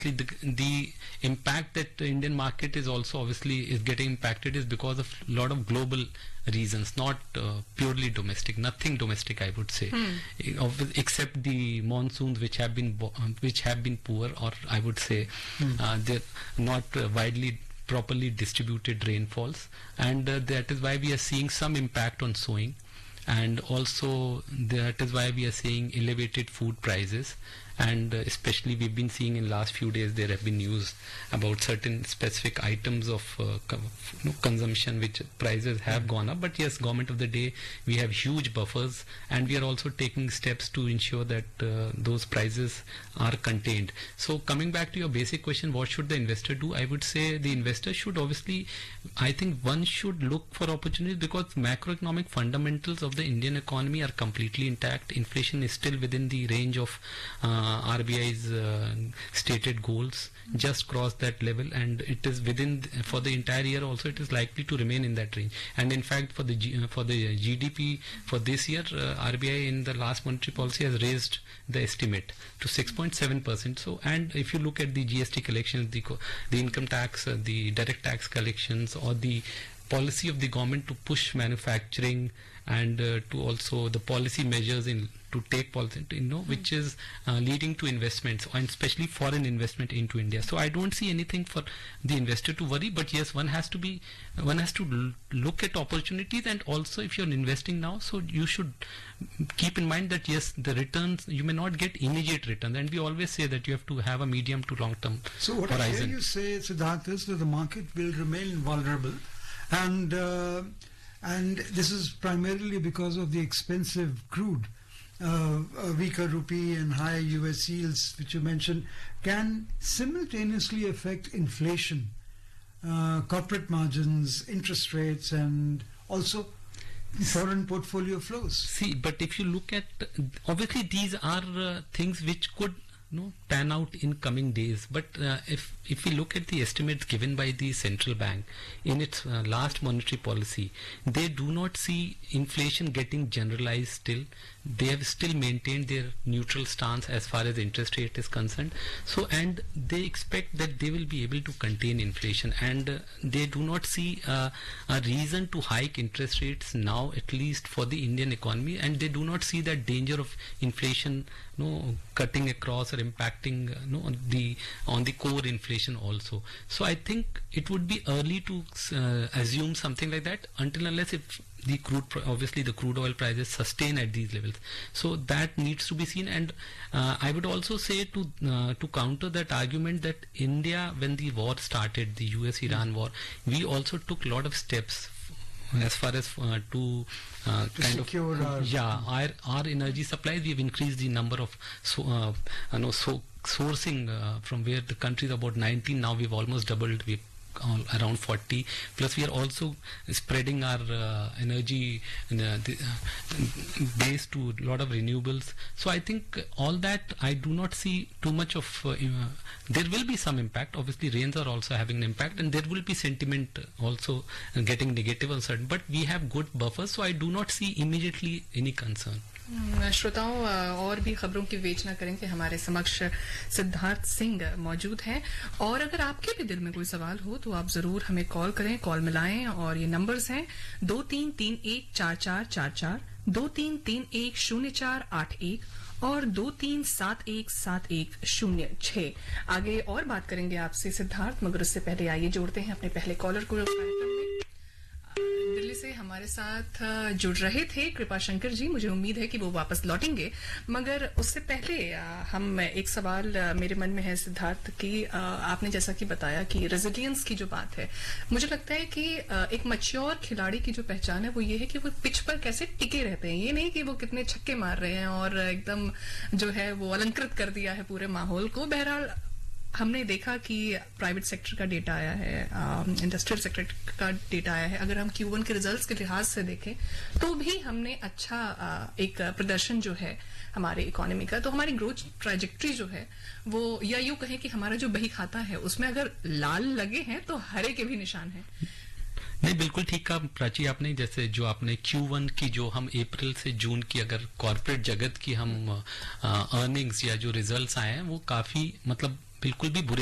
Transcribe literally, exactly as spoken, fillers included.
the, the impact that the Indian market is also obviously is getting impacted is because of a lot of global reasons, not uh, purely domestic, nothing domestic I would say, hmm. except the monsoons which have been which have been poor, or I would say hmm. uh, they're not uh, widely properly distributed rainfalls, and uh, that is why we are seeing some impact on sowing, and also that is why we are seeing elevated food prices. And uh, especially we've been seeing in last few days there have been news about certain specific items of uh, co- you know, consumption which prices have gone up. But yes, government of the day, we have huge buffers, and we are also taking steps to ensure that uh, those prices are contained. So coming back to your basic question, what should the investor do? I would say the investor should obviously, I think one should look for opportunities, because macroeconomic fundamentals of the Indian economy are completely intact. Inflation is still within the range of uh, Uh, R B I's uh, stated goals, just crossed that level, and it is within th- for the entire year also it is likely to remain in that range. And in fact for the G- uh, for the G D P for this year, uh, R B I in the last monetary policy has raised the estimate to six point seven percent. So, and if you look at the G S T collections, the co- the income tax, uh, the direct tax collections, or the policy of the government to push manufacturing, and uh, to also the policy measures in to take policy, you know, which is uh, leading to investments, and especially foreign investment into India. So I don't see anything for the investor to worry. But yes, one has to be, one has to l- look at opportunities, and also if you're investing now, so you should keep in mind that yes, the returns, you may not get immediate returns, and we always say that you have to have a medium to long term so what horizon. I hear you say, Siddharth, is that the market will remain vulnerable, and uh, and this is primarily because of the expensive crude. Uh, a weaker rupee and higher U S yields, which you mentioned, can simultaneously affect inflation, uh, corporate margins, interest rates, and also foreign portfolio flows. See, but if you look at, obviously these are uh, things which could no pan out in coming days. But uh, if if we look at the estimates given by the central bank in its uh, last monetary policy, they do not see inflation getting generalized still. They have still maintained their neutral stance as far as interest rate is concerned. So, and they expect that they will be able to contain inflation, and uh, they do not see uh, a reason to hike interest rates now, at least for the Indian economy, and they do not see that danger of inflation no cutting across or impacting uh, no on the on the core inflation also. So I think it would be early to uh, assume something like that, until unless if the crude, obviously the crude oil prices sustain at these levels. So that needs to be seen. And uh, I would also say to uh, to counter that argument that India, when the war started, the U S Iran war, we also took a lot of steps as far as uh, to, uh, to kind secure of our, yeah our our energy supplies. We've increased the number of so uh, you know so sourcing uh, from where the country is about nineteen, now we've almost doubled. We've all around forty, plus we are also spreading our uh, energy uh, the, uh, base to a lot of renewables. So I think all that, I do not see too much of uh, uh, there will be some impact. Obviously rains are also having an impact, and there will be sentiment also uh, getting negative on certain, but we have good buffers, so I do not see immediately any concern. श्रोताओं और भी खबरों की विवेचना करेंगे। हमारे समक्ष सिद्धार्थ सिंह मौजूद हैं, और अगर आपके भी दिल में कोई सवाल हो तो आप जरूर हमें कॉल करें, कॉल मिलाएं। और ये नंबर्स हैं दो तीन तीन एक चार चार चार चार, दो तीन तीन एक शून्य चार आठ एक और दो तीन सात एक सात एक शून्य छह। आगे और बात करेंगे आपसे सिद्धार्थ, मगर उससे पहले आइए जोड़ते हैं अपने पहले कॉलर को कार्यक्रम में। दिल्ली से हमारे साथ जुड़ रहे थे कृपा शंकर जी, मुझे उम्मीद है कि वो वापस लौटेंगे, मगर उससे पहले हम एक सवाल मेरे मन में है सिद्धार्थ की, आपने जैसा कि बताया कि रेजिलियंस की जो बात है, मुझे लगता है कि एक मैच्योर खिलाड़ी की जो पहचान है वो ये है कि वो पिच पर कैसे टिके रहते हैं। ये नहीं कि वो कितने छक्के मार रहे हैं और एकदम जो है वो अलंकृत कर दिया है पूरे माहौल को। बहरहाल हमने देखा कि प्राइवेट सेक्टर का डेटा आया है, इंडस्ट्रियल सेक्टर का डेटा आया है। अगर हम क्यू वन के रिजल्ट्स के लिहाज से देखें तो भी हमने अच्छा आ, एक प्रदर्शन जो है हमारे इकोनॉमी का, तो हमारी ग्रोथ ट्रैजेक्टरी जो है वो, या यूं कहें कि हमारा जो बही खाता है उसमें अगर लाल लगे हैं तो हरे के भी निशान हैं। नहीं, बिल्कुल ठीक कहा प्राची आपने। जैसे जो आपने क्यू वन की, जो हम अप्रैल से जून की अगर कॉर्पोरेट जगत की हम अर्निंग्स या जो रिजल्ट्स आए हैं वो काफी मतलब बिल्कुल भी बुरे